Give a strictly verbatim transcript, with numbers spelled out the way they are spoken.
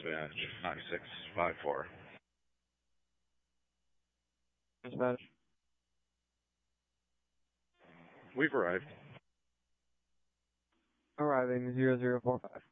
Dispatch, nine six five four. Dispatch. We've arrived. Arriving zero zero four five.